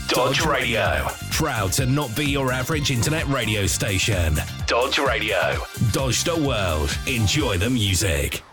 Dodge Radio. Proud to not be your average internet radio station. Dodge Radio. Dodge the world. Enjoy the music.